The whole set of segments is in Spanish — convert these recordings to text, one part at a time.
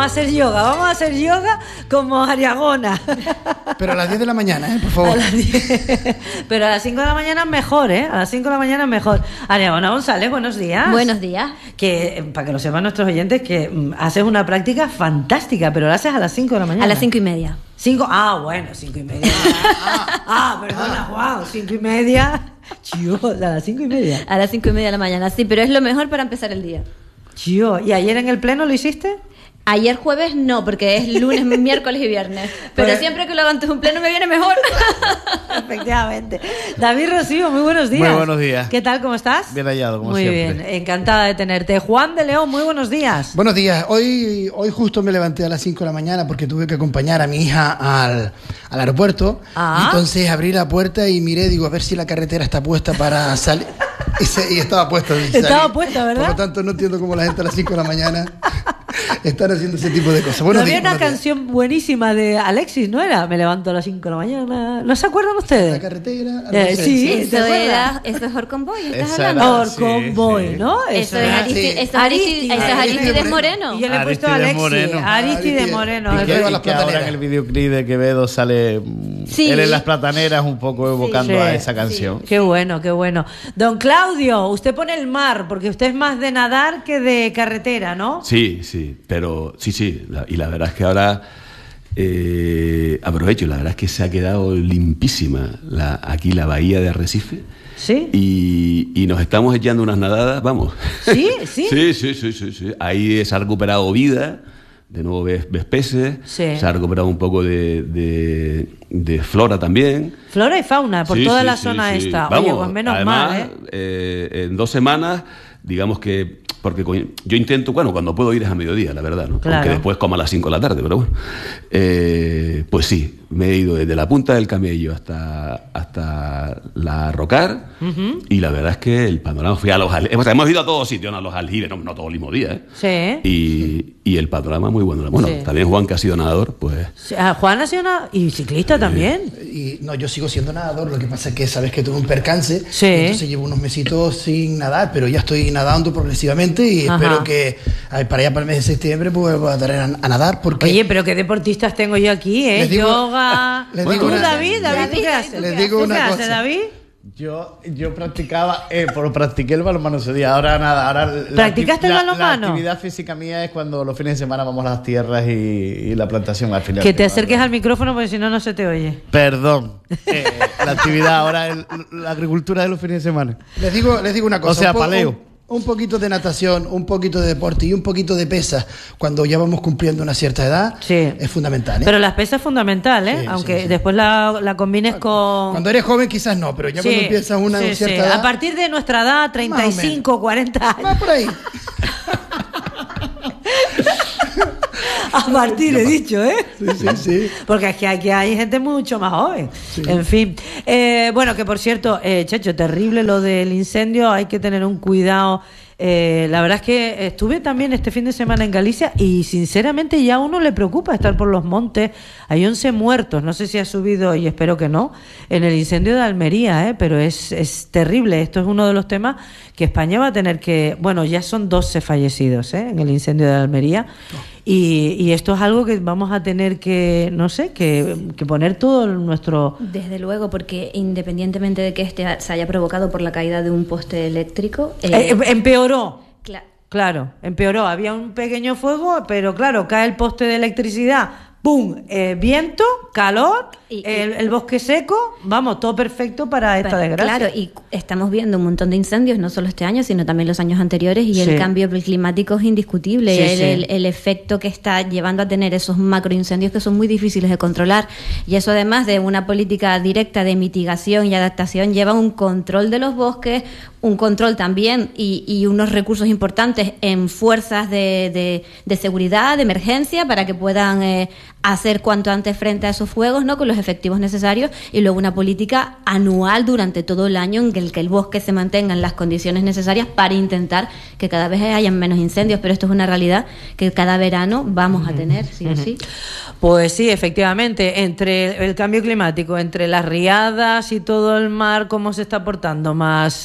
a hacer yoga como Ariagona. Pero a las 10 de la mañana, por favor. Pero a las 5 de la mañana es mejor, A las 5 de la mañana es mejor. Ariagona González, buenos días. Buenos días. Que, para que lo sepan nuestros oyentes, que haces una práctica fantástica, pero la haces a las 5 de la mañana. A las 5:30. 5:30. Perdona, Juan, 5:30. Chío, a las 5:30. A las 5:30 de la mañana, sí, pero es lo mejor para empezar el día. Chío, ¿y ayer en el pleno lo hiciste? Ayer jueves no, porque es lunes, miércoles y viernes. Pero Pues, siempre que lo hago antes de un pleno me viene mejor. Efectivamente. David Rocío, muy buenos días. Muy buenos días. ¿Qué tal? ¿Cómo estás? Bien hallado, como muy siempre. Muy bien, encantada de tenerte. Juan de León, muy buenos días. Buenos días. Hoy justo me levanté a las 5 de la mañana porque tuve que acompañar a mi hija al aeropuerto. Entonces abrí la puerta y miré, digo, a ver si la carretera está puesta para salir. Y estaba puesta. Estaba puesta, ¿verdad? Por lo tanto, no entiendo cómo la gente a las 5 de la mañana están haciendo ese tipo de cosas. Buenos días, había una canción buenísima de Alexis, ¿no era? Me levanto a las 5 de la mañana. ¿No se acuerdan ustedes? La carretera. Sí, eso es Orcon Boy, ¿estás Esa hablando? Orcon Boy, ¿no? Eso es Aristides Moreno. Y yo le he puesto a Alexis. Aristides Moreno. Y que ahora en el videoclip de Quevedo sale él en las plataneras un poco evocando a esa canción. Qué bueno, qué bueno. Don Claudio, usted pone el mar, porque usted es más de nadar que de carretera, ¿no? Sí, pero sí. Y la verdad es que ahora aprovecho, la verdad es que se ha quedado limpísima aquí la bahía de Arrecife. ¿Sí? Y nos estamos echando unas nadadas, vamos. ¿Sí? Sí. Ahí se ha recuperado vida, de nuevo ves peces, se ha recuperado un poco de flora también. Flora y fauna, por toda la zona esta. Vamos, oye, pues menos además, mal, en 2 semanas, digamos que... Porque yo intento, cuando puedo ir es a mediodía, la verdad, ¿no? Claro. Aunque después como a las 5 de la tarde, pero bueno. Pues sí, me he ido desde la punta del Camello hasta la Rocar, y la verdad es que el panorama, fui a los aljibes, hemos ido a todos sitios, no a los aljibes, no todo el mismo día, Sí. Y el panorama muy bueno. Bueno, también Juan, que ha sido nadador, pues... Juan ha sido y ciclista también. Y no, yo sigo siendo nadador, lo que pasa es que sabes que tuve un percance, Sí. entonces llevo unos mesitos sin nadar, pero ya estoy nadando progresivamente y espero que para allá para el mes de septiembre pues voy a traer a nadar. Porque Oye, pero qué deportistas tengo yo aquí, Yoga. ¿Tú, David, ¿tú qué haces? Les digo una ¿Qué cosa. haces, David? Yo practicaba, practiqué el balonmano ese día. Ahora nada, ¿Practicaste el balonmano? La actividad física mía es cuando los fines de semana vamos a las tierras y la plantación al final. Que te acerques al micrófono porque si no, no se te oye. Perdón. La actividad ahora es la agricultura de los fines de semana. Les digo una cosa. O sea, paleo. Un poquito de natación, un poquito de deporte y un poquito de pesas cuando ya vamos cumpliendo una cierta edad es fundamental. Pero las pesas es fundamental, Sí, aunque sí. después la combines con... Cuando eres joven quizás no, pero ya cuando empiezas una cierta edad... A partir de nuestra edad, 35, 40 años. Va por ahí. A partir, he dicho, ¿eh? Sí. Porque es que aquí hay gente mucho más joven. Sí. En fin. Bueno, que por cierto, Checho, terrible lo del incendio. Hay que tener un cuidado. La verdad es que estuve también este fin de semana en Galicia y sinceramente ya a uno le preocupa estar por los montes. Hay 11 muertos, no sé si ha subido, y espero que no, en el incendio de Almería, pero es terrible. Esto es uno de los temas que España va a tener que... Bueno, ya son 12 fallecidos en el incendio de Almería. Y esto es algo que vamos a tener que, no sé, que poner todo nuestro... Desde luego, porque independientemente de que este se haya provocado por la caída de un poste eléctrico... empeoró. Claro, empeoró. Había un pequeño fuego, pero claro, cae el poste de electricidad, ¡pum! Viento, calor, el bosque seco, vamos, todo perfecto para esta desgracia. Claro, y estamos viendo un montón de incendios, no solo este año, sino también los años anteriores, y el cambio climático es indiscutible, el efecto que está llevando a tener esos macroincendios que son muy difíciles de controlar, y eso además de una política directa de mitigación y adaptación, lleva un control de los bosques, un control también y unos recursos importantes en fuerzas de seguridad, de emergencia, para que puedan hacer cuanto antes frente a esos fuegos, ¿no?, con los efectivos necesarios, y luego una política anual durante todo el año en el que el bosque se mantenga en las condiciones necesarias para intentar que cada vez hayan menos incendios. Pero esto es una realidad que cada verano vamos a tener, sí o sí. Pues sí, efectivamente, entre el cambio climático, entre las riadas y todo el mar, cómo se está portando, más los incendios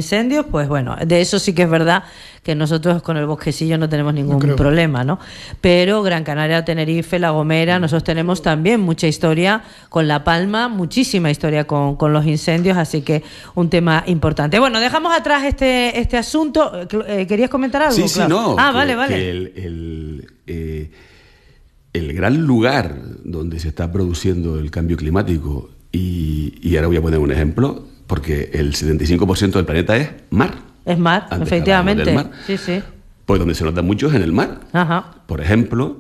incendios, pues bueno, de eso sí que es verdad que nosotros con el Bosquecillo no tenemos ningún problema, ¿no? Pero Gran Canaria, Tenerife, La Gomera, nosotros tenemos también mucha historia con La Palma, muchísima historia con los incendios, así que un tema importante. Bueno, dejamos atrás este asunto. ¿Querías comentar algo? Sí, no. Vale. Que el gran lugar donde se está produciendo el cambio climático, y ahora voy a poner un ejemplo, porque el 75% del planeta es mar. Es mar, efectivamente. Mar. Sí. Pues donde se nota mucho es en el mar. Ajá. Por ejemplo,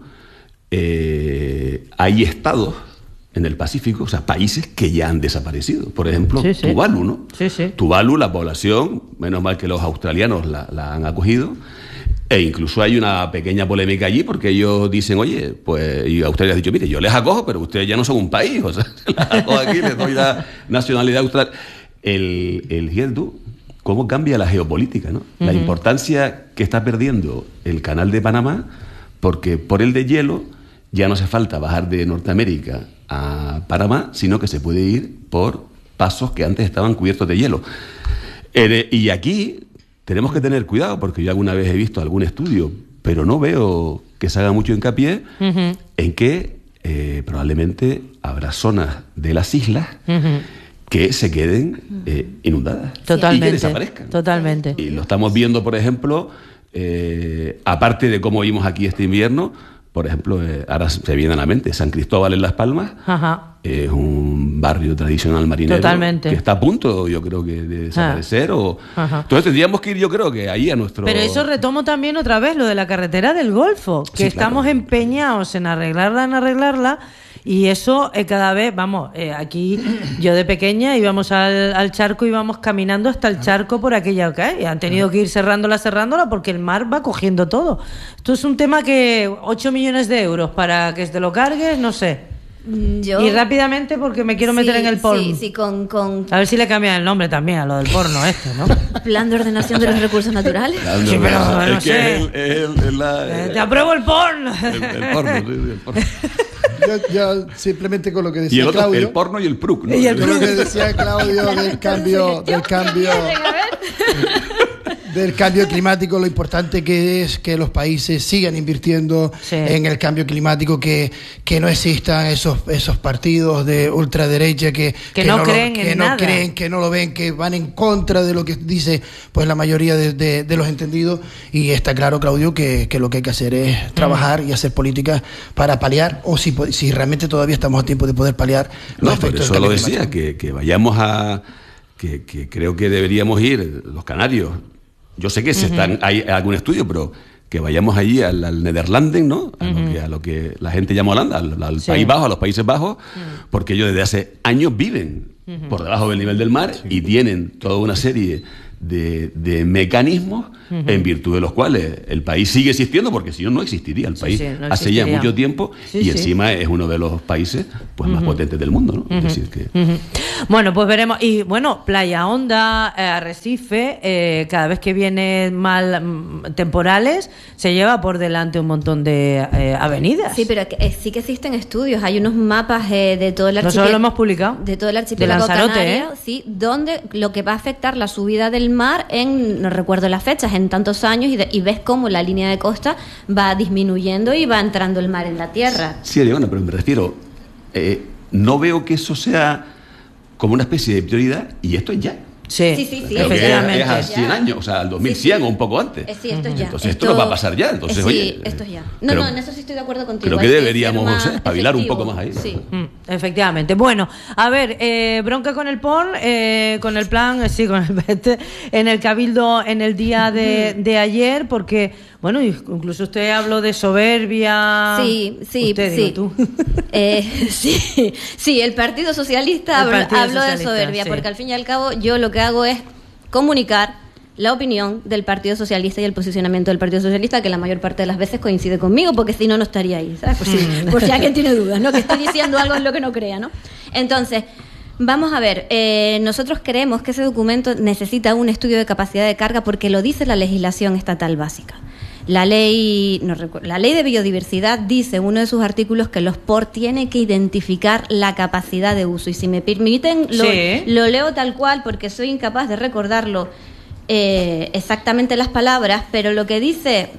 hay estados en el Pacífico, o sea, países que ya han desaparecido. Por ejemplo, Tuvalu, ¿no? Sí. Tuvalu, la población, menos mal que los australianos la han acogido, e incluso hay una pequeña polémica allí porque ellos dicen, oye, pues, y Australia ha dicho, mire, yo les acojo, pero ustedes ya no son un país, o sea, les acojo aquí, les doy la nacionalidad austral. El Hierdu, cómo cambia la geopolítica, ¿no? La importancia que está perdiendo el canal de Panamá, porque por el deshielo ya no hace falta bajar de Norteamérica a Panamá, sino que se puede ir por pasos que antes estaban cubiertos de hielo. Y aquí tenemos que tener cuidado, porque yo alguna vez he visto algún estudio, pero no veo que se haga mucho hincapié en que probablemente habrá zonas de las islas que se queden inundadas. Totalmente. Y que desaparezcan. Totalmente. Y lo estamos viendo, por ejemplo, aparte de cómo vimos aquí este invierno, por ejemplo, ahora se viene a la mente San Cristóbal en Las Palmas. Ajá. Es un barrio tradicional marinero. Totalmente. Que está a punto, yo creo que, de desaparecer. Entonces tendríamos que ir, yo creo que ahí a nuestro... Pero eso retomo también otra vez lo de la carretera del Golfo, que estamos empeñados en arreglarla. Y eso cada vez, aquí yo de pequeña íbamos al charco, íbamos caminando hasta el charco por aquella calle. Han tenido que ir cerrándola porque el mar va cogiendo todo. Esto es un tema que 8 millones de euros para que te lo cargues, no sé. Y rápidamente porque me quiero meter en el porno. Sí, con... A ver si le cambian el nombre también a lo del porno ¿no? Plan de ordenación de los recursos naturales. Sí, pero no sé. Te apruebo el porno. El porno, sí, el porno. Yo simplemente con lo que decía Claudio. El porno y el PRUC, ¿no? Y con lo que decía Claudio del cambio climático, lo importante que es que los países sigan invirtiendo en el cambio climático, que no existan esos partidos de ultraderecha que no creen, que no lo ven, que van en contra de lo que dice pues la mayoría de los entendidos. Y está claro, Claudio, que lo que hay que hacer es trabajar y hacer políticas para paliar, o si realmente todavía estamos a tiempo de poder paliar los efectos del cambio climático. Por eso lo decía, que vayamos que creo que deberíamos ir los canarios. Yo sé que hay algún estudio, pero que vayamos allí al Nederlanden, ¿no? A lo que la gente llama Holanda, al País Bajo, a los Países Bajos, porque ellos desde hace años viven por debajo del nivel del mar y tienen toda una serie de mecanismos en virtud de los cuales el país sigue existiendo, porque si no, no existiría el país hace ya mucho tiempo y encima es uno de los países pues más potentes del mundo, ¿no? Es decir que... Bueno, pues veremos. Y bueno, Playa Honda, Arrecife, cada vez que vienen temporales, se lleva por delante un montón de avenidas. Sí, pero sí que existen estudios. Hay unos mapas de todo el archipiélago. Nosotros lo hemos publicado. De todo el archipiélago de Lanzarote, canario, sí, donde lo que va a afectar la subida del mar no recuerdo las fechas, en tantos años, y ves cómo la línea de costa va disminuyendo y va entrando el mar en la tierra. Sí, Ariana, pero me refiero, no veo que eso sea como una especie de prioridad, y esto es ya. Sí, efectivamente. Es a 100 años, o sea, al 2100 o un poco antes. Sí, esto es ya. Entonces esto no va a pasar ya. Entonces, oye, esto es ya. No, en eso sí estoy de acuerdo contigo. Creo que deberíamos espabilar un poco más ahí. Sí. Efectivamente. Bueno, a ver, bronca con el PON, con el plan, en el Cabildo en el día de ayer, porque, bueno, incluso usted habló de soberbia. Sí. Tú. Sí, el Partido Socialista habló de soberbia, porque al fin y al cabo yo lo que hago es comunicar la opinión del Partido Socialista y el posicionamiento del Partido Socialista, que la mayor parte de las veces coincide conmigo, porque si no, no estaría ahí, ¿sabes? Por si alguien tiene dudas, ¿no? Que estoy diciendo algo en lo que no crea, ¿no? Entonces, vamos a ver, nosotros creemos que ese documento necesita un estudio de capacidad de carga porque lo dice la legislación estatal básica. La ley de biodiversidad dice en uno de sus artículos que los POR tienen que identificar la capacidad de uso. Y si me permiten, lo leo tal cual porque soy incapaz de recordarlo exactamente las palabras, pero lo que dice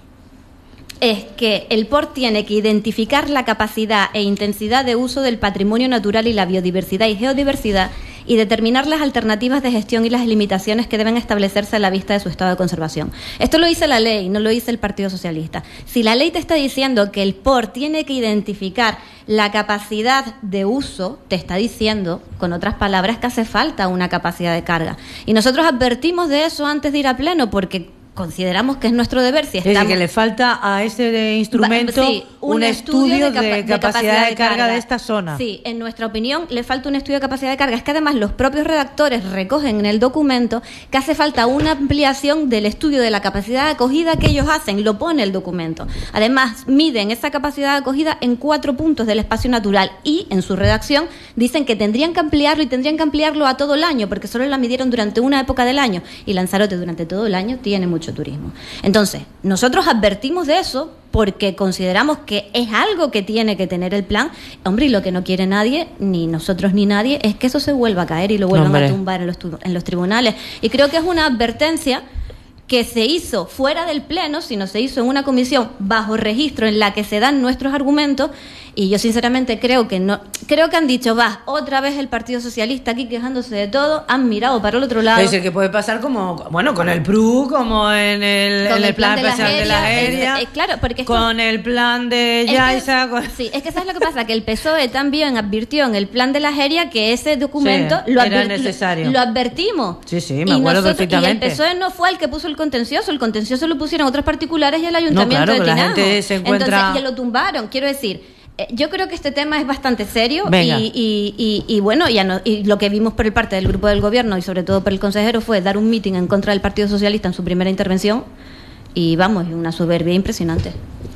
es que el POR tiene que identificar la capacidad e intensidad de uso del patrimonio natural y la biodiversidad y geodiversidad y determinar las alternativas de gestión y las limitaciones que deben establecerse a la vista de su estado de conservación. Esto lo dice la ley, no lo dice el Partido Socialista. Si la ley te está diciendo que el POR tiene que identificar la capacidad de uso, te está diciendo, con otras palabras, que hace falta una capacidad de carga. Y nosotros advertimos de eso antes de ir a pleno, porque consideramos que es nuestro deber. Si estamos... Es que le falta a ese instrumento un estudio de capacidad de carga de esta zona. Sí, en nuestra opinión le falta un estudio de capacidad de carga. Es que además los propios redactores recogen en el documento que hace falta una ampliación del estudio de la capacidad de acogida que ellos hacen, lo pone el documento. Además, miden esa capacidad de acogida en 4 puntos del espacio natural y en su redacción dicen que tendrían que ampliarlo y tendrían que ampliarlo a todo el año, porque solo la midieron durante una época del año y Lanzarote durante todo el año tiene mucho turismo. Entonces, nosotros advertimos de eso porque consideramos que es algo que tiene que tener el plan. Hombre, y lo que no quiere nadie, ni nosotros ni nadie, es que eso se vuelva a caer y lo vuelvan a tumbar en los tribunales. Y creo que es una advertencia que se hizo fuera del pleno, sino se hizo en una comisión bajo registro en la que se dan nuestros argumentos. Y yo sinceramente creo que han dicho, otra vez el Partido Socialista aquí quejándose de todo, han mirado para el otro lado. Es que puede pasar como, con el PRU, como en el plan especial de la aérea, claro, porque con el plan de Yaiza. Sí, es que ¿sabes lo que pasa? Que el PSOE también advirtió en el plan de la aérea que ese documento era necesario. Lo advertimos. Sí, me acuerdo perfectamente. Y el PSOE no fue el que puso el contencioso lo pusieron otros particulares y el ayuntamiento de Tinajo. La gente se encuentra... Entonces, ya lo tumbaron, quiero decir... Yo creo que este tema es bastante serio y bueno, y lo que vimos por parte del grupo del gobierno y sobre todo por el consejero fue dar un mitin en contra del Partido Socialista en su primera intervención y una soberbia impresionante.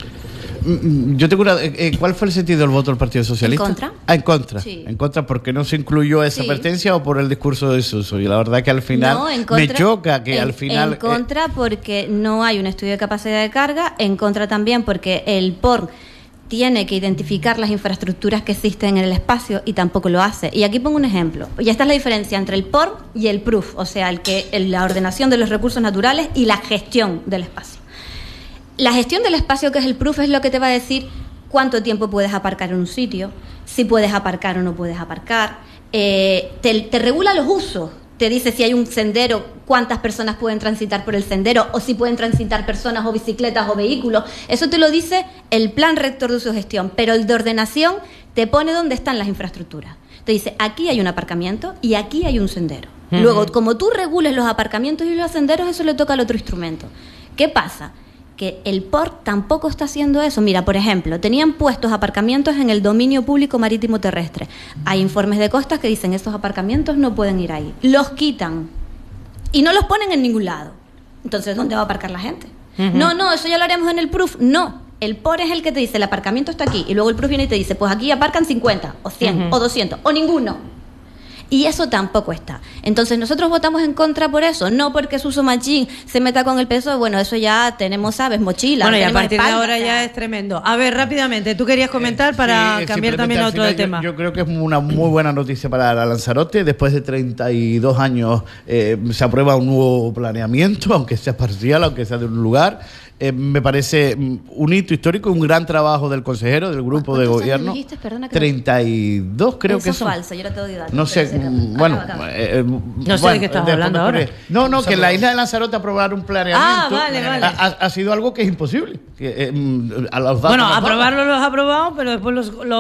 Yo tengo ¿cuál fue el sentido del voto del Partido Socialista? ¿En contra? En contra. Sí. ¿En contra porque no se incluyó esa advertencia o por el discurso de Suso? Y la verdad que al final me choca que al final... En contra porque no hay un estudio de capacidad de carga, en contra también porque el POR tiene que identificar las infraestructuras que existen en el espacio y tampoco lo hace. Y aquí pongo un ejemplo. Y esta es la diferencia entre el POR y el PRUF, o sea, la ordenación de los recursos naturales y la gestión del espacio. La gestión del espacio, que es el PRUF, es lo que te va a decir cuánto tiempo puedes aparcar en un sitio, si puedes aparcar o no puedes aparcar, te regula los usos. Te dice si hay un sendero, cuántas personas pueden transitar por el sendero, o si pueden transitar personas o bicicletas o vehículos. Eso te lo dice el plan rector de su gestión, pero el de ordenación te pone dónde están las infraestructuras. Te dice, aquí hay un aparcamiento y aquí hay un sendero. Luego, como tú regules los aparcamientos y los senderos, eso le toca al otro instrumento. ¿Qué pasa? Que el POR tampoco está haciendo eso. Mira, por ejemplo, tenían puestos aparcamientos en el dominio público marítimo terrestre. Hay informes de costas que dicen esos aparcamientos no pueden ir ahí. Los quitan y no los ponen en ningún lado. Entonces, ¿dónde va a aparcar la gente? No, eso ya lo haremos en el PRUF. No, el POR es el que te dice el aparcamiento está aquí y luego el PRUF viene y te dice pues aquí aparcan 50 o 100 o 200 o ninguno. Y eso tampoco está. Entonces nosotros votamos en contra por eso, no porque Suso Machín se meta con el PSOE. Bueno, eso ya tenemos, ¿sabes? Mochila. Bueno, y a partir de ahora ya es tremendo. A ver, rápidamente, tú querías comentar para cambiar también a otro de tema. Yo creo que es una muy buena noticia para Lanzarote. Después de 32 años se aprueba un nuevo planeamiento, aunque sea parcial, aunque sea de un lugar. Me parece un hito histórico, un gran trabajo del consejero, del grupo de gobierno. Dijiste? Perdona, 32 creo que son. Eso es falso, yo no te doy datos. No sé, bueno. No sé de qué estás hablando ahora. No, que en la isla de Lanzarote aprobar un planeamiento vale. Ha sido algo que es imposible. Aprobarlo lo has aprobado, pero después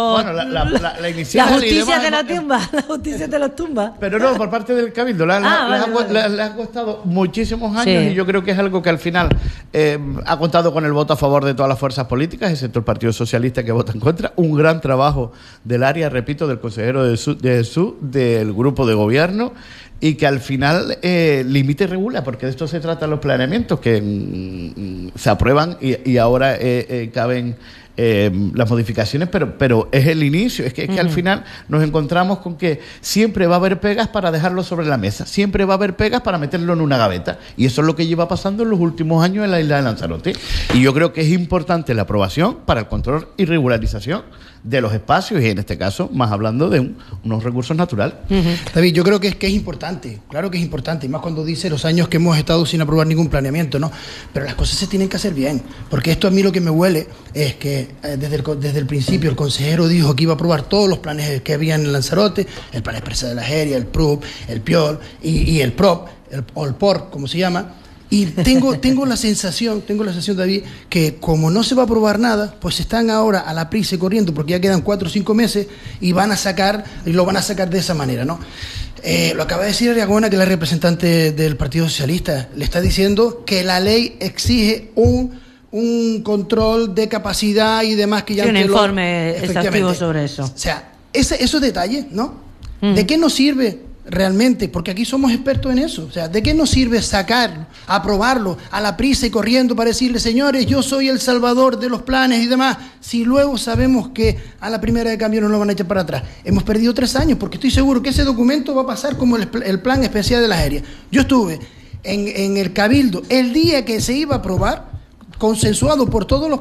la inicial. La justicia te la tumba, la justicia te los tumba. Pero no, por parte del Cabildo. Les ha costado muchísimos años y yo creo que es algo que al final ha contado con el voto a favor de todas las fuerzas políticas, excepto el Partido Socialista que vota en contra. Un gran trabajo del área, repito, del consejero del grupo de gobierno, y que al final limita y regula, porque de esto se trata los planeamientos que se aprueban y ahora caben las modificaciones, pero es el inicio. Es que al final nos encontramos con que siempre va a haber pegas para dejarlo sobre la mesa, siempre va a haber pegas para meterlo en una gaveta, y eso es lo que lleva pasando en los últimos años en la isla de Lanzarote. Y yo creo que es importante la aprobación para el control y regularización de los espacios, y en este caso más hablando de unos recursos naturales. David, yo creo que es importante importante, claro que es importante, y más cuando dice los años que hemos estado sin aprobar ningún planeamiento, ¿no? Pero las cosas se tienen que hacer bien, porque esto a mí lo que me huele es que desde el principio el consejero dijo que iba a aprobar todos los planes que había en Lanzarote, el plan expresa de la Jeria, el PRUP, el PIOL y el PROP, o el POR, como se llama. Y tengo la sensación, David, que como no se va a aprobar nada, pues están ahora a la prisa y corriendo, porque ya quedan 4 o 5 meses y lo van a sacar de esa manera, ¿no? Lo acaba de decir Ariagona, que es la representante del Partido Socialista, le está diciendo que la ley exige un control de capacidad y demás que ya... Sí, un informe exhaustivo sobre eso. O sea, esos detalles, ¿no? ¿De qué nos sirve realmente? Porque aquí somos expertos en eso. O sea, ¿de qué nos sirve sacarlo, aprobarlo a la prisa y corriendo para decirle, señores, yo soy el salvador de los planes y demás, si luego sabemos que a la primera de cambio nos lo van a echar para atrás? Hemos perdido 3 años, porque estoy seguro que ese documento va a pasar como el plan especial de la Jeria. Yo estuve en el Cabildo el día que se iba a aprobar, consensuado por todos los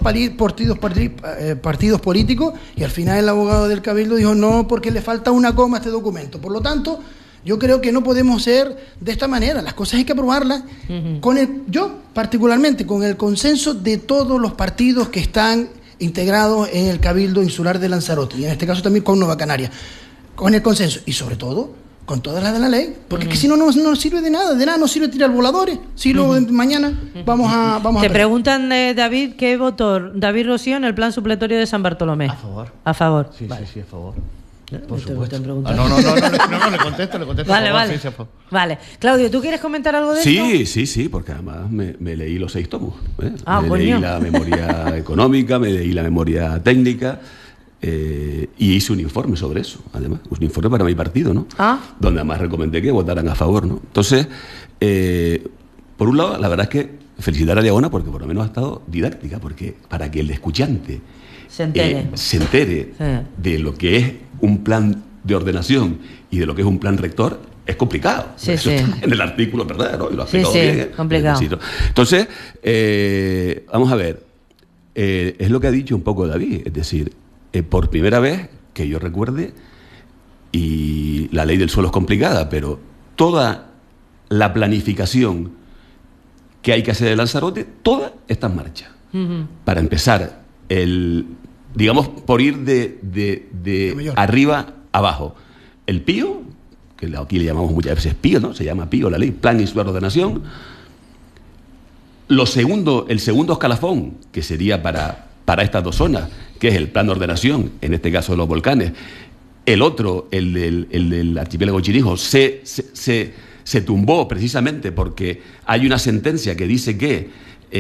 partidos políticos, y al final el abogado del Cabildo dijo no, porque le falta una coma a este documento. Por lo tanto, yo creo que no podemos ser de esta manera. Las cosas hay que aprobarlas yo particularmente con el consenso de todos los partidos que están integrados en el Cabildo Insular de Lanzarote, y en este caso también con Nueva Canaria, con el consenso y sobre todo con todas las de la ley, porque es que si no sirve de nada nos sirve tirar voladores. Si luego mañana vamos a Te preguntan, David, ¿qué votó David Rocío en el plan supletorio de San Bartolomé? A favor. Sí, vale. Sí, a favor. Por supuesto. No, le contesto. Vale. Vale. Claudio, ¿tú quieres comentar algo de esto? Sí, porque además me leí los 6 tomos. Coño. Leí la memoria económica, me leí la memoria técnica, y hice un informe sobre eso, además, un informe para mi partido, ¿no? Donde además recomendé que votaran a favor, ¿no? Entonces, por un lado, la verdad es que felicitar a Ariagona porque por lo menos ha estado didáctica, porque para que el escuchante se entere de lo que es un plan de ordenación y de lo que es un plan rector, es complicado. Sí. Eso está en el artículo, ¿verdad? ¿No? Y lo ha explicado bien. Complicado. Entonces, vamos a ver, es lo que ha dicho un poco David, es decir, por primera vez que yo recuerde, y la ley del suelo es complicada, pero toda la planificación que hay que hacer de Lanzarote, toda está en marcha. Para empezar, digamos, por ir de arriba abajo. El PIO, que aquí le llamamos muchas veces PIO, ¿no? Se llama PIO la ley, Plan Insular de Ordenación. El segundo escalafón, que sería para estas 2 zonas, que es el plan de ordenación, en este caso de los volcanes. El otro, el del archipiélago Chirijo, se tumbó precisamente porque hay una sentencia que dice que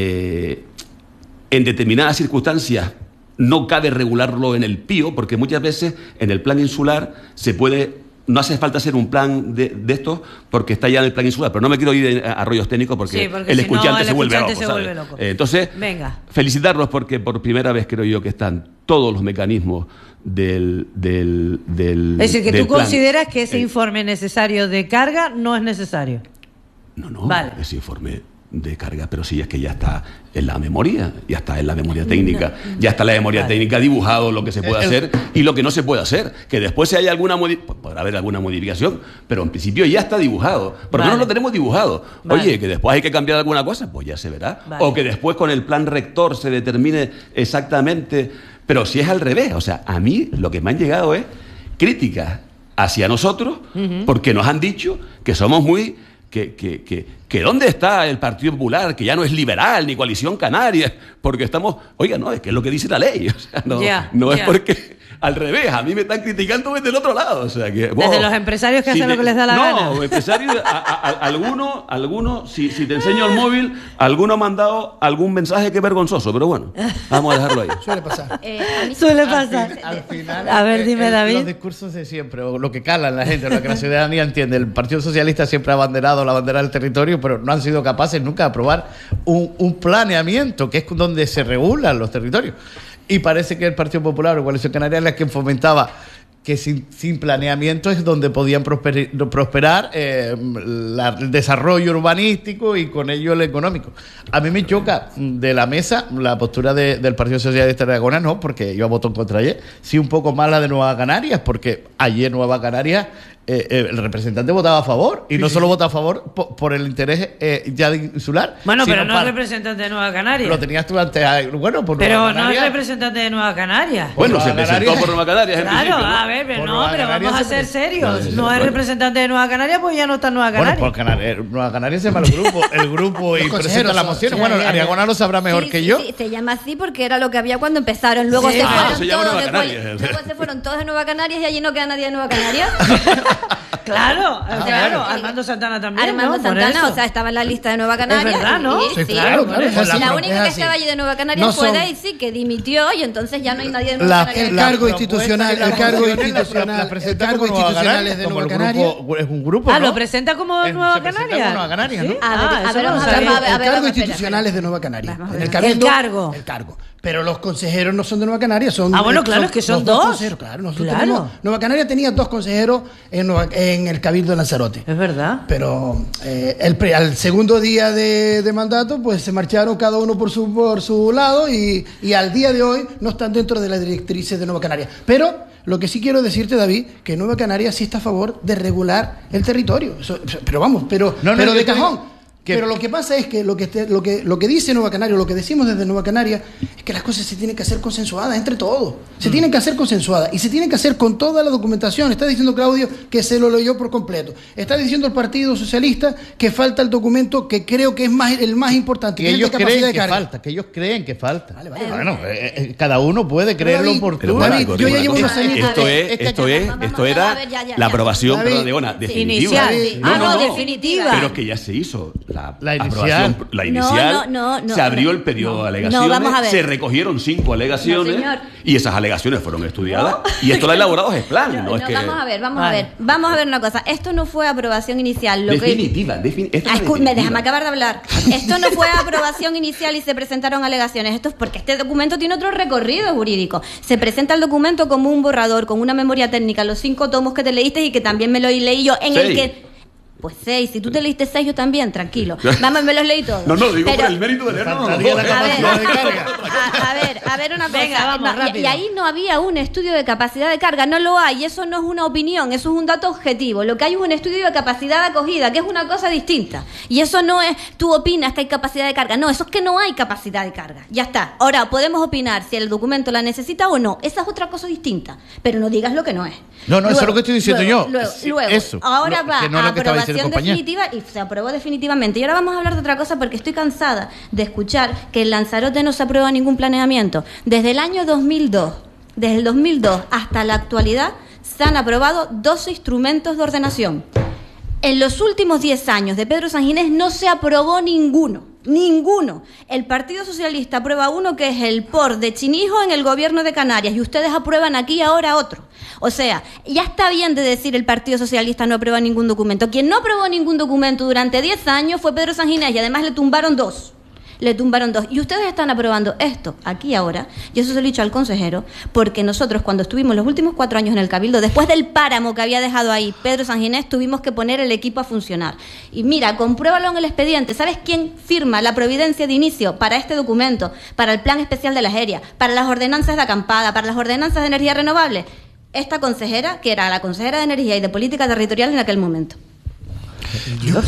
en determinadas circunstancias no cabe regularlo en el PIO, porque muchas veces en el plan insular no hace falta hacer un plan de estos porque está ya en el plan insular, pero no me quiero ir a rollos técnicos porque el escuchante se vuelve loco. Entonces, felicitarlos porque por primera vez creo yo que están todos los mecanismos del es decir, que tú consideras que ese informe necesario de carga no es necesario. No, vale. Ese informe de carga, pero sí es que ya está en la memoria, técnica, ya está en la memoria técnica dibujado lo que se puede hacer y lo que no se puede hacer, que después si hay podrá haber alguna modificación, pero en principio ya está dibujado, porque no lo tenemos dibujado. Oye, que después hay que cambiar alguna cosa, pues ya se verá, o que después con el plan rector se determine exactamente, pero si es al revés, o sea, a mí lo que me han llegado es críticas hacia nosotros, porque nos han dicho que somos muy que ¿dónde está el Partido Popular? Que ya no es liberal ni Coalición Canaria, porque estamos... Oiga, no, es que es lo que dice la ley. O sea, no es porque... Al revés, a mí me están criticando desde el otro lado. O sea, que, desde los empresarios que hacen lo que les da la gana. No, empresarios, algunos, si te enseño el móvil, alguno ha mandado algún mensaje que es vergonzoso, pero bueno, vamos a dejarlo ahí. Suele pasar. Al final, a ver, dime, David. Los discursos de siempre, o lo que cala en la gente, lo que la ciudadanía entiende. El Partido Socialista siempre ha abanderado la bandera del territorio, pero no han sido capaces nunca de aprobar un planeamiento, que es donde se regulan los territorios. Y parece que el Partido Popular o Coalición Canaria es quien fomentaba que sin planeamiento es donde podían prosperar el desarrollo urbanístico y con ello el económico. A mí me choca de la mesa la postura del Partido Socialista de Aragón, no, porque yo voto en contra ayer, sí un poco más la de Nueva Canarias, porque ayer Nueva Canarias el representante votaba a favor y no solo vota a favor por el interés ya insular. Bueno, pero no es representante de Nueva Canarias. Lo tenías tú antes, bueno, por pero Nueva no es representante de Nueva Canarias. Bueno, se presentó por Nueva Canarias. Claro, a ver, pero vamos a ser serios. No es representante de Nueva Canarias, pues ya no está en Nueva Canarias. Bueno, por Nueva Canarias se llama el grupo y presenta las mociones. Bueno, Ariagona lo sabrá mejor que yo. Sí, se llama así porque era lo que había cuando empezaron. Luego se fueron todos de Nueva Canarias y allí no queda nadie de Nueva Canarias. Claro, Armando Santana también. Armando Santana, o sea, estaba en la lista de Nueva Canarias. Es verdad, ¿no? Sí, claro. La única que estaba allí de Nueva Canarias fue Daisy, que dimitió y entonces ya no hay nadie de Nueva Canarias. El cargo institucional es de Nueva Canarias. Es un grupo. ¿Lo presenta como Nueva Canarias? ¿Sí? A ver, el cargo institucional es de Nueva Canarias. El cargo. Pero los consejeros no son de Nueva Canarias, son... bueno, claro, es que son dos. Claro, Nueva Canarias tenía 2 consejeros en el Cabildo de Lanzarote. Es verdad. Pero al segundo día de mandato, pues se marcharon cada uno por su lado y al día de hoy no están dentro de las directrices de Nueva Canarias. Pero lo que sí quiero decirte, David, que Nueva Canarias sí está a favor de regular el territorio. Pero de cajón. Pero lo que pasa es que lo que dice Nueva Canarias, lo que decimos desde Nueva Canarias, es que las cosas se tienen que hacer consensuadas entre todos. Se tienen que hacer consensuadas y se tienen que hacer con toda la documentación. Está diciendo Claudio que se lo leyó por completo. Está diciendo el Partido Socialista que falta el documento que creo que es el más importante. Que ellos creen que falta, que ellos creen que falta. Vale. Bueno, cada uno puede creerlo oportuno. Yo ya llevo unos años. Esto era la aprobación, definitiva. Definitiva. Pero que ya se hizo. La inicial. No, se abrió el periodo de alegaciones, se recogieron 5 alegaciones y esas alegaciones fueron estudiadas y esto lo ha elaborado GESPLAN. Vamos a ver una cosa. Esto no fue aprobación inicial. Déjame acabar de hablar. Esto no fue aprobación inicial y se presentaron alegaciones. Esto es porque este documento tiene otro recorrido jurídico. Se presenta el documento como un borrador, con una memoria técnica, los 5 tomos que te leíste y que también me lo leí yo, en el que... Pues 6, si tú te leíste 6, yo también, tranquilo. Vamos, me los leí todos. Digo por el mérito de leer. A ver una cosa. Venga, vamos, rápido. Y ahí no había un estudio de capacidad de carga, no lo hay. Eso no es una opinión, eso es un dato objetivo. Lo que hay es un estudio de capacidad de acogida, que es una cosa distinta. Y eso no es, tú opinas que hay capacidad de carga. No, eso es que no hay capacidad de carga. Ya está. Ahora, podemos opinar si el documento la necesita o no. Esa es otra cosa distinta. Pero no digas lo que no es. Eso es lo que estoy diciendo yo. Ahora va a aprobación definitiva y se aprobó definitivamente. Y ahora vamos a hablar de otra cosa porque estoy cansada de escuchar que en Lanzarote no se aprueba ningún planeamiento. Desde el año 2002, desde el 2002 hasta la actualidad, se han aprobado 12 instrumentos de ordenación. En los últimos 10 años de Pedro Sanginés no se aprobó ninguno. El Partido Socialista aprueba uno que es el POR de Chinijo en el gobierno de Canarias y ustedes aprueban aquí ahora otro. O sea, ya está bien de decir el Partido Socialista no aprueba ningún documento. Quien no aprobó ningún documento durante 10 años fue Pedro Sanginés y además le tumbaron 2. Y ustedes están aprobando esto aquí ahora, y eso se lo he dicho al consejero, porque nosotros cuando estuvimos los últimos 4 años en el Cabildo, después del páramo que había dejado ahí Pedro Sanginés, tuvimos que poner el equipo a funcionar. Y mira, compruébalo en el expediente. ¿Sabes quién firma la providencia de inicio para este documento, para el plan especial de las aéreas, para las ordenanzas de acampada, para las ordenanzas de energía renovable? Esta consejera, que era la consejera de Energía y de Política Territorial en aquel momento. Yo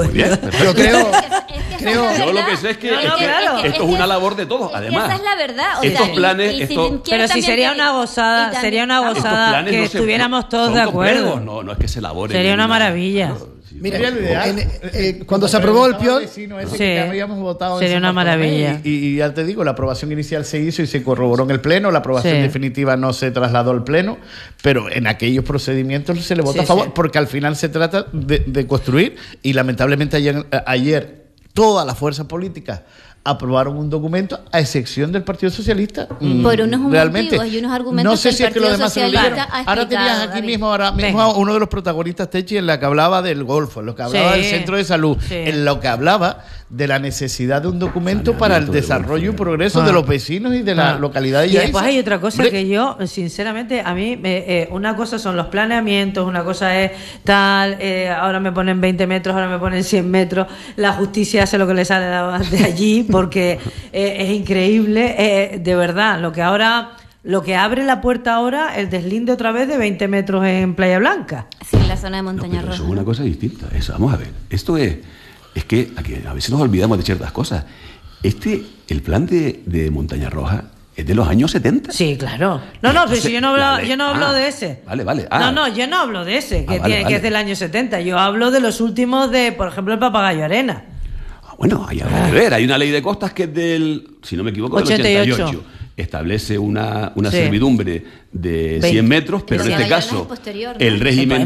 lo que sé es que esto es una labor de todos. Además, esa es la verdad. Estos planes, pero si sería una gozada, que estuviéramos todos de acuerdo. No es que se elaboren. Sería una maravilla. Mira, cuando se aprobó el PIOL, sería una maravilla. Y ya te digo, la aprobación inicial se hizo y se corroboró en el Pleno, la aprobación definitiva no se trasladó al Pleno, pero en aquellos procedimientos se le votó a favor, porque al final se trata de construir, y lamentablemente ayer todas las fuerzas políticas aprobaron un documento a excepción del Partido Socialista. Por unos realmente, motivos y unos argumentos. No sé si es que los demás se lo dijeron. Ahora tenías aquí mismo uno de los protagonistas, Techi, en la que hablaba del Golfo, en lo que hablaba del centro de salud, en lo que hablaba de la necesidad de un documento para el desarrollo y progreso de los vecinos y de la localidad de Yaiza. Y después hay otra cosa que yo, sinceramente, a mí, una cosa son los planeamientos, una cosa es tal, ahora me ponen 20 metros, ahora me ponen 100 metros, la justicia hace lo que le sale de allí, porque es increíble, de verdad, lo que abre la puerta ahora, el deslinde otra vez de 20 metros en Playa Blanca. Sí, en la zona de Montaña Roja. Eso es una cosa distinta. Eso, vamos a ver. Esto es que a veces nos olvidamos de ciertas cosas. El plan de Montaña Roja es de los años 70. Sí, claro. No, pero si yo no hablo de ese. Vale. No, yo no hablo de ese, que es del año 70. Yo hablo de los últimos por ejemplo, el Papagayo Arena. Bueno, hay que ver. Hay una ley de costas que es del, si no me equivoco, del 88. Establece una servidumbre de 100 metros, pero en este caso el régimen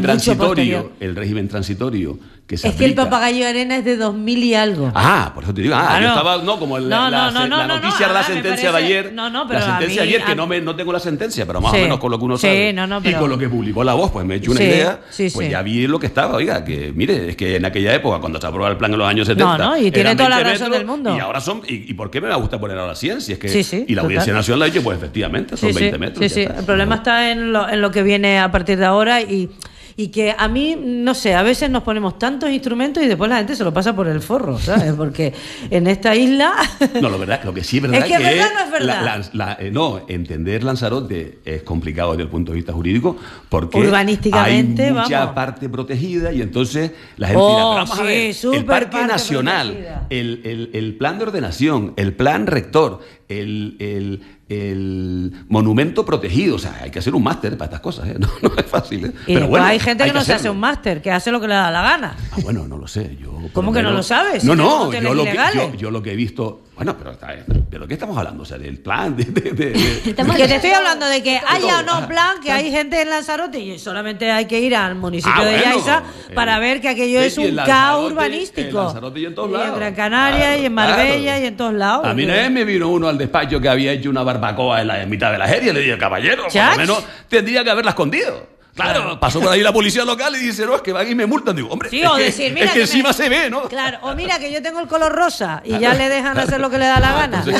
transitorio que se aplica. Que el Papagayo Arena es de 2000 y algo. Por eso te digo, yo estaba como la noticia de la sentencia de ayer. Pero la sentencia de ayer, que no tengo la sentencia, pero más o menos con lo que uno sabe. Y con lo que publicó La Voz, pues me he hecho una idea, pues ya vi lo que estaba. Oiga, que mire, es que en aquella época, cuando se aprobó el plan en los años 70, y tiene toda la razón del mundo. Y ahora son, ¿y por qué me gusta poner ahora 100? Si es que, y la Audiencia Nacional la ha dicho, pues efectivamente, son 20 metros. El problema está en lo que viene a partir de ahora y que a mí, no sé, a veces nos ponemos tantos instrumentos y después la gente se lo pasa por el forro, ¿sabes? Porque en esta isla... No, lo que sí es verdad es que verdad no es verdad. Entender Lanzarote es complicado desde el punto de vista jurídico porque urbanísticamente, hay mucha parte protegida y entonces la gente dirá, vamos a ver, el Parque Nacional, el plan de ordenación, el plan rector, el monumento protegido, o sea, hay que hacer un máster para estas cosas, ¿eh? No es fácil, ¿eh? Pero bueno, hay gente que no se hace un máster, que hace lo que le da la gana. Bueno, no lo sé. ¿Cómo que no lo sabes? Yo lo que he visto. Bueno, pero ¿qué estamos hablando? O sea, del plan que te estoy hablando de que haya o no plan, que hay gente en Lanzarote y solamente hay que ir al municipio de Yaiza para ver que aquello es un caos urbanístico. En Lanzarote y en todos lados. Y en Gran Canaria y en Marbella y en todos lados. A mí una vez me vino uno al despacho que había hecho una barbacoa en mitad de la feria y le dije, caballero, por lo menos tendría que haberla escondido. Claro, pasó por ahí la policía local y dice, no, es que van y me multan. Digo, hombre, es que encima se ve, ¿no? Claro, o mira que yo tengo el color rosa y ya le dejan hacer lo que le da la gana. Entonces,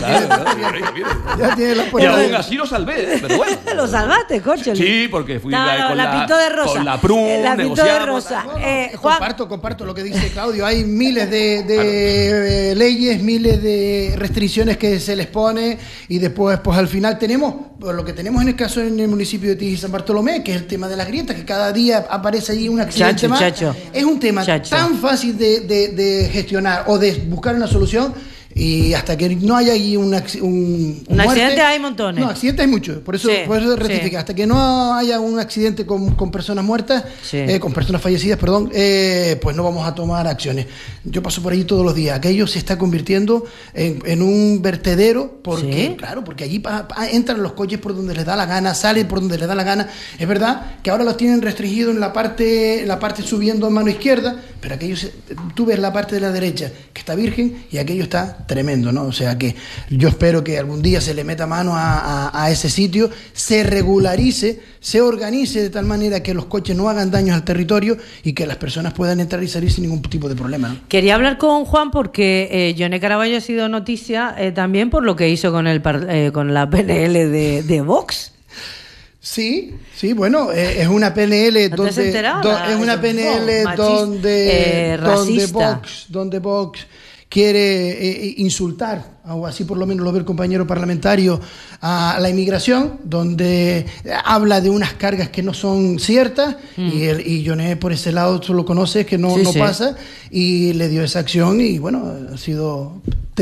ya tiene la y aún así lo salvé, pero bueno. Lo salvaste, coche. Sí, porque fui con la pintó de rosa. Con la PRUN, la pintó de rosa. Juan... Comparto lo que dice Claudio. Hay miles de leyes, miles de restricciones que se les pone y después, pues al final tenemos lo que tenemos en el caso en el municipio de Tigre y San Bartolomé, que es el tema de las grietas, que cada día aparece allí un accidente más. Es un tema tan fácil de gestionar o de buscar una solución. Y hasta que no haya ahí un accidente hay montones. No, accidentes hay muchos, por eso rectificar. Hasta que no haya un accidente con personas muertas, con personas fallecidas, perdón, pues no vamos a tomar acciones. Yo paso por allí todos los días. Aquello se está convirtiendo en un vertedero, porque porque allí entran los coches por donde les da la gana, salen por donde les da la gana. Es verdad que ahora los tienen restringidos en la parte subiendo a mano izquierda, pero aquello tú ves la parte de la derecha que está virgen y aquello está tremendo, ¿no? O sea que yo espero que algún día se le meta mano a ese sitio, se regularice, se organice de tal manera que los coches no hagan daños al territorio y que las personas puedan entrar y salir sin ningún tipo de problema, ¿no? Quería hablar con Juan porque Yone Caraballo ha sido noticia también por lo que hizo con la PNL de Vox. Sí, bueno, es una PNL donde Vox quiere insultar, o así por lo menos lo ve el compañero parlamentario, a la inmigración, donde habla de unas cargas que no son ciertas, y Yone por ese lado tú lo conoces, que no pasa, y le dio esa acción, y bueno, ha sido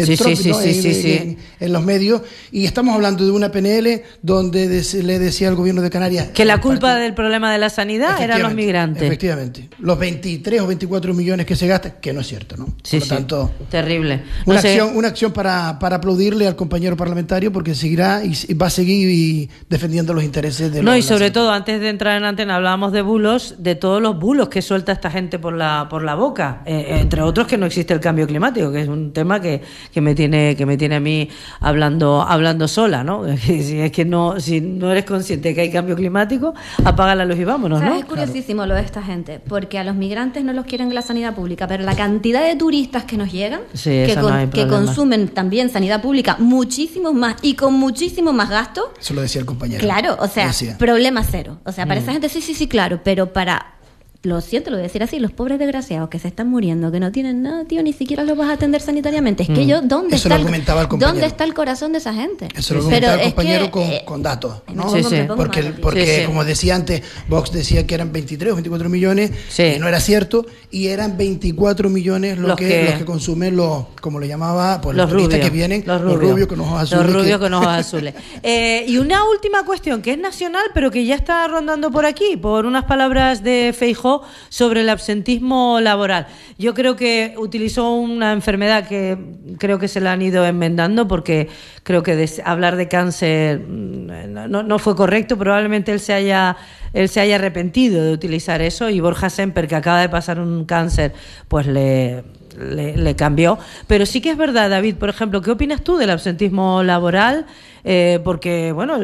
en los medios, y estamos hablando de una PNL donde le decía al gobierno de Canarias que la culpa del problema de la sanidad eran los migrantes. Efectivamente, los 23 o 24 millones que se gastan, que no es cierto, ¿no? Por lo tanto, terrible. Una acción para para aplaudirle al compañero parlamentario porque seguirá y va a seguir defendiendo los intereses de los... No, y sobre todo, antes de entrar en antena, hablábamos de bulos, de todos los bulos que suelta esta gente por la boca, entre otros que no existe el cambio climático, que es un tema que me tiene a mí hablando sola, ¿no? Si es que si no eres consciente de que hay cambio climático, apaga la luz y vámonos, ¿no? Es curiosísimo lo de esta gente, porque a los migrantes no los quieren en la sanidad pública, pero la cantidad de turistas que nos llegan, que consumen también sanidad pública muchísimos más y con muchísimo más gasto. Eso lo decía el compañero. Claro, o sea, problema cero. O sea, para esa gente sí, claro, pero para... Lo siento, lo voy a decir así, los pobres desgraciados que se están muriendo, que no tienen nada, tío, ni siquiera los vas a atender sanitariamente. Es que ¿dónde está el corazón de esa gente? Eso lo comentaba el compañero con datos, ¿no? Porque como decía antes, Vox decía que eran 23 o 24 millones, y no era cierto, y eran 24 millones los que consumen como lo llamaba, pues los turistas que vienen, los rubios con ojos azules. Los rubios con ojos azules. Y una última cuestión, que es nacional, pero que ya está rondando por aquí, por unas palabras de Feijóo sobre el absentismo laboral. Yo creo que utilizó una enfermedad que creo que se la han ido enmendando, porque creo que hablar de cáncer no fue correcto. Probablemente él se haya arrepentido de utilizar eso, y Borja Semper, que acaba de pasar un cáncer, pues le cambió. Pero sí que es verdad, David, por ejemplo, ¿qué opinas tú del absentismo laboral? Porque, bueno,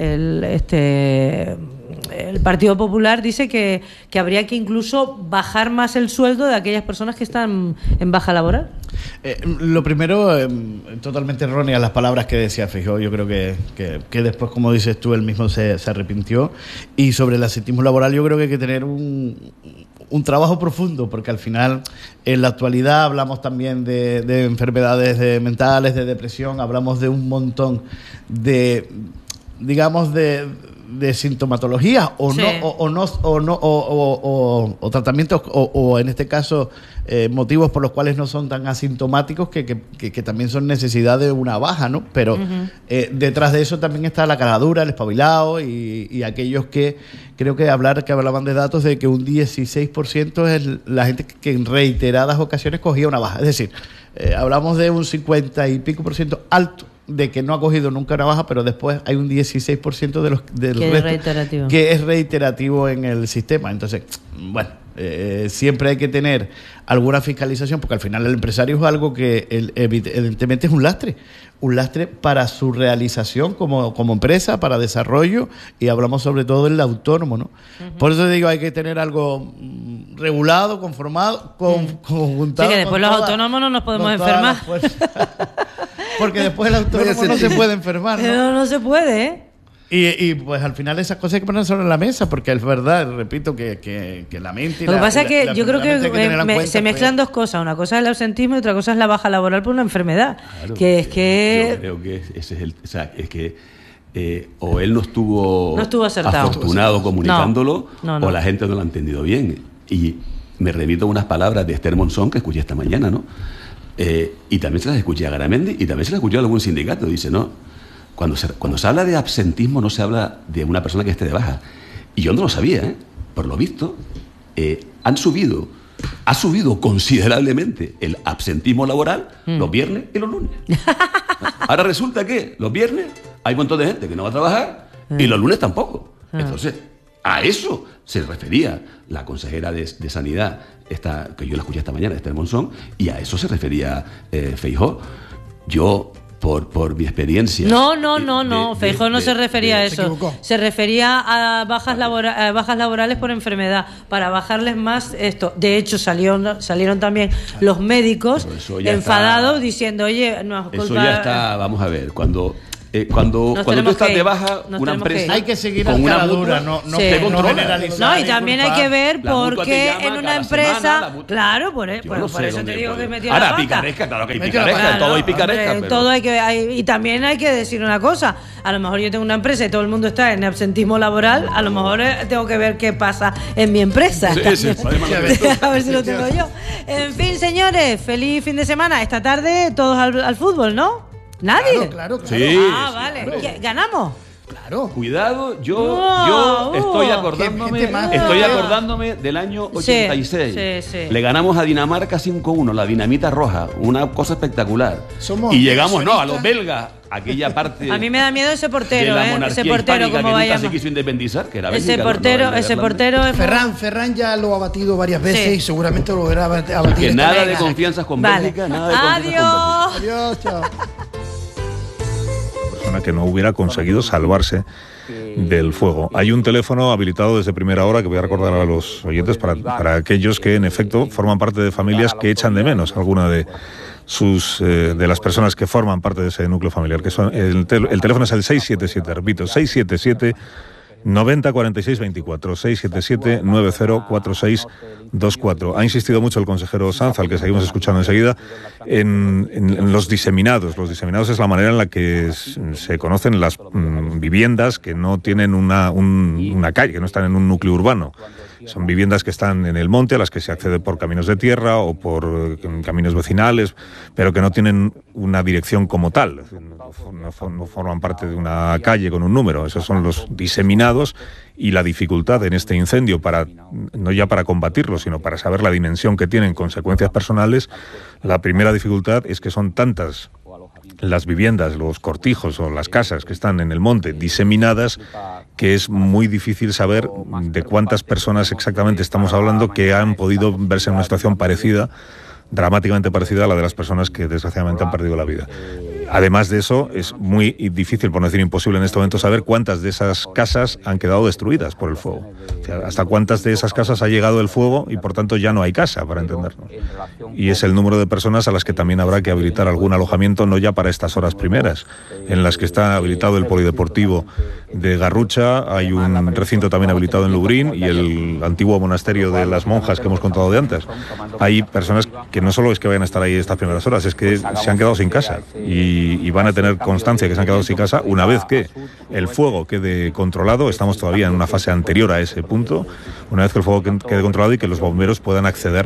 el Partido Popular dice que habría que incluso bajar más el sueldo de aquellas personas que están en baja laboral. Lo primero, totalmente erróneas las palabras que decía Feijóo. Yo creo que después, como dices tú, él mismo se arrepintió. Y sobre el absentismo laboral, yo creo que hay que tener un trabajo profundo, porque al final, en la actualidad, hablamos también de enfermedades mentales, de depresión, hablamos de un montón de sintomatologías o tratamientos o en este caso motivos por los cuales no son tan asintomáticos que también son necesidad de una baja, ¿no? Pero detrás de eso también está la caradura, el espabilado y aquellos que creo que hablaban de datos de que un 16% es la gente que en reiteradas ocasiones cogía una baja. Es decir, hablamos de un 50 y pico % alto de que no ha cogido nunca una baja, pero después hay un 16% del resto que es reiterativo en el sistema. Entonces, bueno, siempre hay que tener alguna fiscalización, porque al final el empresario es algo que evidentemente es un lastre para su realización como empresa, para desarrollo, y hablamos sobre todo del autónomo, ¿no? Por eso digo, hay que tener algo regulado, conformado, conjuntado. Sí, que después los autónomos no nos podemos enfermar. Porque después el autónomo no se puede enfermar, ¿no? No se puede, ¿eh? Y pues al final esas cosas hay que poner sobre la mesa, porque es verdad, repito, que la mente... Lo que pasa es que yo creo que se mezclan dos cosas. Una cosa es el ausentismo y otra cosa es la baja laboral por una enfermedad. Claro, que es que... Yo creo que ese es es que o él no estuvo afortunado comunicándolo, o la gente no lo ha entendido bien. Y me remito a unas palabras de Esther Monzón que escuché esta mañana, ¿no? Y también se las escuché a Garamendi y también se las escuché a algún sindicato. Dice, no, cuando se habla de absentismo no se habla de una persona que esté de baja. Y yo no lo sabía, por lo visto, ha subido considerablemente el absentismo laboral los viernes y los lunes. Ahora resulta que los viernes hay un montón de gente que no va a trabajar y los lunes tampoco. Entonces, a eso se refería la consejera de Sanidad, que yo la escuché esta mañana, Esther Monzón, y a eso se refería Feijóo. Yo, por mi experiencia... No, Feijóo no se refería a eso. Se refería a bajas laborales por enfermedad, para bajarles más esto. De hecho, salieron también los médicos enfadados diciendo, oye, no, eso ya está, vamos a ver, cuando tú estás de baja, una empresa... Hay que seguir a la dura, no generalizar. No, y también hay que ver por qué en una empresa... Claro, por eso te digo que metió la pata. Ahora, picaresca, claro que hay picaresca, todo hay picaresca. Todo hay que... Y también hay que decir una cosa. A lo mejor yo tengo una empresa y todo el mundo está en absentismo laboral, a lo mejor tengo que ver qué pasa en mi empresa. Sí, a ver si lo tengo yo. En fin, señores, feliz fin de semana. Esta tarde todos al fútbol, ¿no? ¿Nadie? Claro. Sí, vale. Claro. ¿Ganamos? Claro. Cuidado, yo estoy acordándome del año 86. Sí. Le ganamos a Dinamarca 5-1, la dinamita roja, una cosa espectacular. Somos y llegamos, a los belgas, aquella parte. A mí me da miedo ese portero, de la monarquía ese portero hispánica como que vaya. nunca se quiso independizar, que era Ese Bélgica, portero es Ferran ya lo ha batido varias veces y seguramente lo volverá a batir. Que nada de confianzas con Bélgica, nada de confianzas con Bélgica. Adiós, chao. Persona que no hubiera conseguido salvarse del fuego. Hay un teléfono habilitado desde primera hora que voy a recordar a los oyentes para aquellos que en efecto forman parte de familias que echan de menos alguna de de las personas que forman parte de ese núcleo familiar, que son el teléfono es el 677, repito, 677 90 46 24, 677 90 46 24. Ha insistido mucho el consejero Sanz, al que seguimos escuchando enseguida, en los diseminados. Los diseminados es la manera en la que se conocen las viviendas que no tienen una calle, que no están en un núcleo urbano. Son viviendas que están en el monte, a las que se accede por caminos de tierra o por caminos vecinales, pero que no tienen una dirección como tal. No forman parte de una calle con un número. Esos son los diseminados, y la dificultad en este incendio, no ya para combatirlo, sino para saber la dimensión que tienen, consecuencias personales. La primera dificultad es que son tantas las viviendas, los cortijos o las casas que están en el monte diseminadas, que es muy difícil saber de cuántas personas exactamente estamos hablando que han podido verse en una situación parecida, dramáticamente parecida a la de las personas que desgraciadamente han perdido la vida. Además de eso, es muy difícil, por no decir imposible en este momento, saber cuántas de esas casas han quedado destruidas por el fuego. O sea, hasta cuántas de esas casas ha llegado el fuego y por tanto ya no hay casa, para entendernos. Y es el número de personas a las que también habrá que habilitar algún alojamiento, no ya para estas horas primeras, en las que está habilitado el polideportivo de Garrucha, hay un recinto también habilitado en Lubrín y el antiguo monasterio de las monjas que hemos contado de antes. Hay personas que no solo es que vayan a estar ahí estas primeras horas, es que se han quedado sin casa y van a tener constancia que se han quedado sin casa una vez que el fuego quede controlado. Estamos todavía en una fase anterior a ese punto. Una vez que el fuego quede controlado y que los bomberos puedan acceder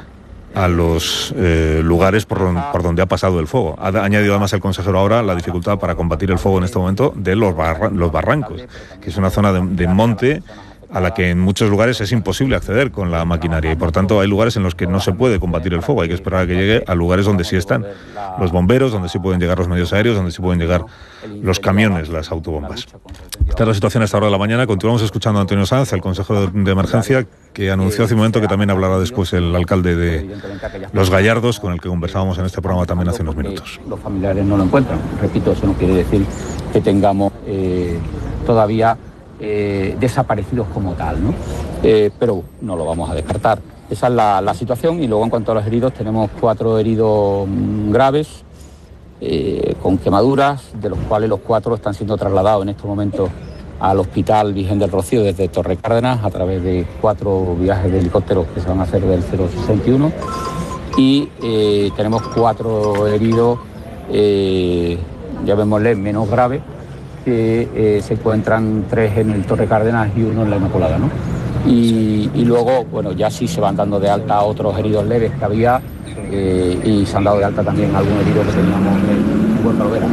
a los lugares por donde ha pasado el fuego. Ha añadido además el consejero ahora la dificultad para combatir el fuego en este momento de los barrancos, que es una zona de monte a la que en muchos lugares es imposible acceder con la maquinaria, y por tanto hay lugares en los que no se puede combatir el fuego. Hay que esperar a que llegue a lugares donde sí están los bomberos, donde sí pueden llegar los medios aéreos, donde sí pueden llegar los camiones, las autobombas. Esta es la situación a esta hora de la mañana. Continuamos escuchando a Antonio Sanz, el consejero de emergencia, que anunció hace un momento que también hablará después el alcalde de Los Gallardos, con el que conversábamos en este programa también hace unos minutos. Los familiares no lo encuentran. Repito, eso no quiere decir que tengamos todavía desaparecidos como tal, ¿no? Pero no lo vamos a descartar. Esa es la situación. Y luego, en cuanto a los heridos, tenemos 4 heridos graves con quemaduras, de los cuales los 4 están siendo trasladados en estos momentos al Hospital Virgen del Rocío desde Torre Cárdenas a través de 4 viajes de helicópteros que se van a hacer del 061, y tenemos 4 heridos, llamémosle menos graves, que se encuentran 3 en el Torre Cárdenas y 1 en la Inmaculada, ¿no? Y luego, bueno, ya sí se van dando de alta a otros heridos leves que había, y se han dado de alta también algunos heridos que teníamos en Huerta Lovera.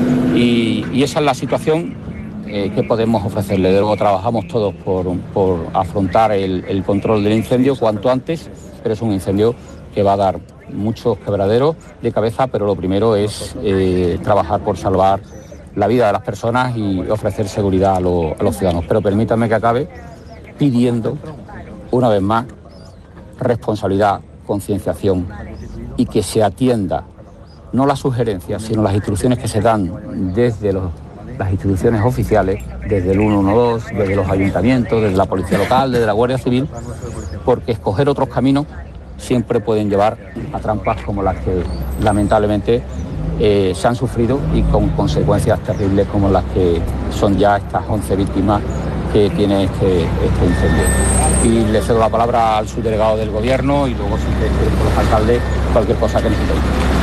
Y esa es la situación que podemos ofrecerle. De luego trabajamos todos por afrontar el control del incendio cuanto antes, pero es un incendio que va a dar muchos quebraderos de cabeza, pero lo primero es trabajar por salvar la vida de las personas y ofrecer seguridad a los ciudadanos. Pero permítanme que acabe pidiendo, una vez más, responsabilidad, concienciación, y que se atienda no las sugerencias, sino las instrucciones que se dan desde las instituciones oficiales, desde el 112, desde los ayuntamientos, desde la policía local, desde la Guardia Civil, porque escoger otros caminos siempre pueden llevar a trampas como las que lamentablemente se han sufrido, y con consecuencias terribles como las que son ya estas 11 víctimas que tiene este incendio. Y le cedo la palabra al subdelegado del Gobierno y luego, si ustedes quieren, con los alcaldes, cualquier cosa que necesiten.